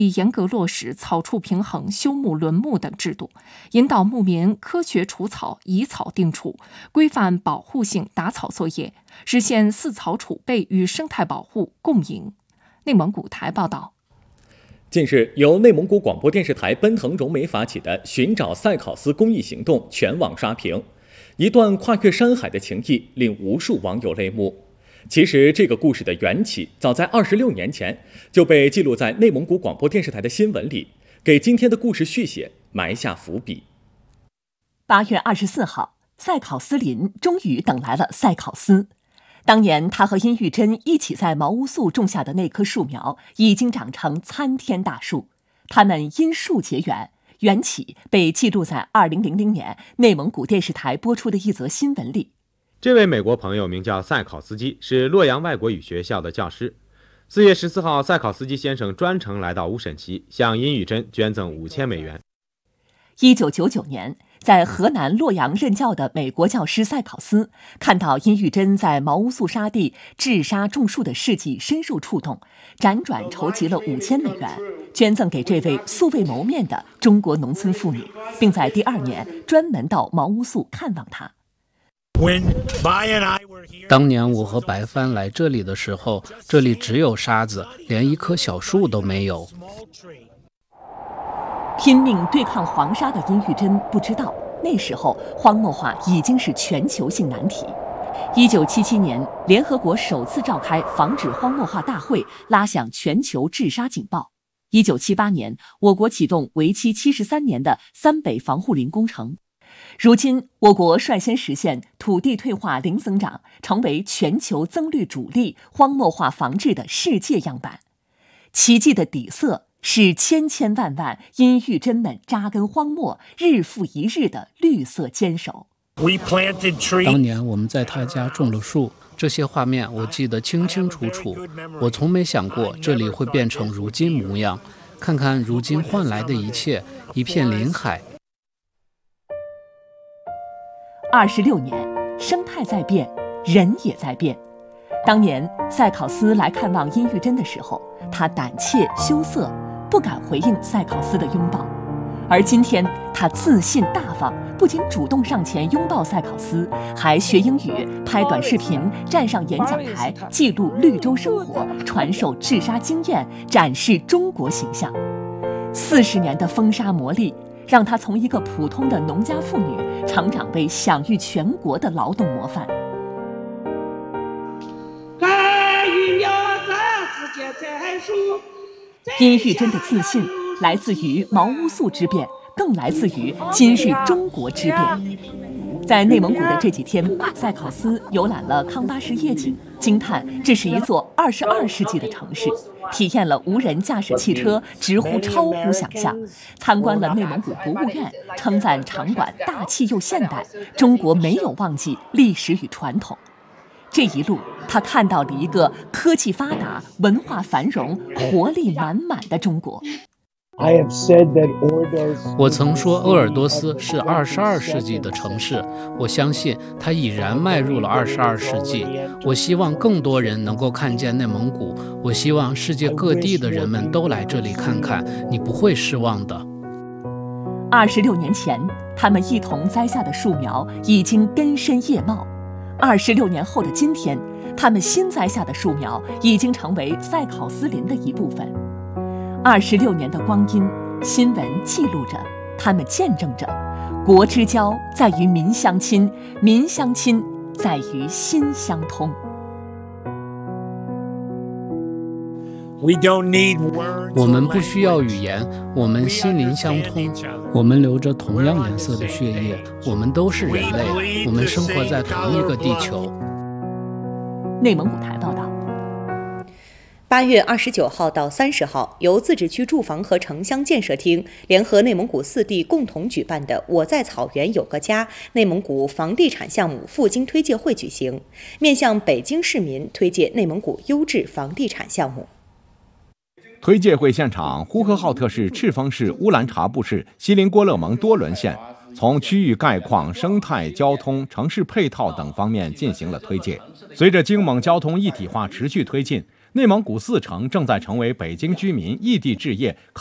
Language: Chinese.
以严格落实草畜平衡、休牧轮牧等制度，引导牧民科学除草、以草定储，规范保护性打草作业，实现饲草储备与生态保护共赢。内蒙古台报道。 近日，由内蒙古广播电视台奔腾融媒发起的寻找赛考斯公益行动全网刷屏，一段跨越山海的情谊令无数网友泪目。其实，这个故事的缘起早在26年前就被记录在内蒙古广播电视台的新闻里，给今天的故事续写埋下伏笔。 8月24号，赛考斯林终于等来了赛考斯。当年他和殷玉珍一起在毛乌素种下的那棵树苗已经长成参天大树，他们因树结缘，缘起被记录在2000年内蒙古电视台播出的一则新闻里。 这位美国朋友名叫赛考斯基，是洛阳外国语学校的教师。4月14号，赛考斯基先生专程来到乌审旗，向殷玉珍捐赠5000美元。 1999年，在河南洛阳任教的美国教师赛考斯看到殷玉珍在毛乌素沙地治沙种树的事迹，深受触动，辗转筹集了5000美元，捐赠给这位素未谋面的中国农村妇女，并在第2年专门到毛乌素看望她。 当年我和白帆来这里的时候，这里只有沙子，连一棵小树都没有。 拼命对抗黄沙的殷玉珍不知道，那时候荒漠化已经是全球性难题。1977年，联合国首次召开防止荒漠化大会，拉响全球治沙警报。1978年，我国启动为期73年的三北防护林工程。如今，我国率先实现土地退化零增长，成为全球增绿主力、荒漠化防治的世界样板。奇迹的底色是千千万万殷玉珍们扎根荒漠、日复一日的绿色坚守。 当年我们在他家种了树，这些画面我记得清清楚楚。我从没想过这里会变成如今模样。看看如今换来的一切，一片林海。 26年，生态在变，人也在变。当年赛考斯来看望殷玉珍的时候，他胆怯羞涩，不敢回应赛考斯的拥抱。而今天，他自信大方，不仅主动上前拥抱赛考斯，还学英语、拍短视频，站上演讲台，记录绿洲生活，传授治沙经验，展示中国形象。40年的风沙磨砺，让他从一个普通的农家妇女成长为享誉全国的劳动模范。殷玉珍的自信来自于毛乌素之变，更来自于今日中国之变。在内蒙古的这几天，赛考斯游览了康巴什夜景，惊叹这是一座22世纪的城市，体验了无人驾驶汽车，直呼超乎想象，参观了内蒙古博物院，称赞场馆大气又现代，中国没有忘记历史与传统。这一路，他看到了一个科技发达、文化繁荣、活力满满的中国。 我曾说鄂尔多斯是22世纪的城市，我相信它已然迈入了22世纪。我希望更多人能够看见内蒙古，我希望世界各地的人们都来这里看看，你不会失望的。 26年前，他们一同栽下的树苗已经根深叶茂。26年后的今天，他们新栽下的树苗已经成为赛考斯林的一部分。26年的光阴，新闻记录着，他们见证着，国之交在于民相亲，民相亲在于心相通。 我们不需要语言，我们心灵相通，我们流着同样颜色的血液，我们都是人类，我们生活在同一个地球。 内蒙古台报道。 8月29号到30号，由自治区住房和城乡建设厅联合内蒙古4地共同举办的“我在草原有个家”内蒙古房地产项目赴京推介会举行，面向北京市民推介内蒙古优质房地产项目。 推介会现场，呼和浩特市、赤峰市、乌兰察布市、锡林郭勒盟多伦县从区域概况、生态、交通、城市配套等方面进行了推介。随着京蒙交通一体化持续推进， 内蒙古4城正在成为北京居民异地置业